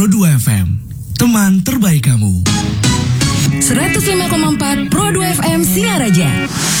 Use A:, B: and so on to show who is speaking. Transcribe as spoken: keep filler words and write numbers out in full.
A: Pro dua F M, teman terbaik kamu.
B: seratus lima koma empat Pro dua F M Singaraja.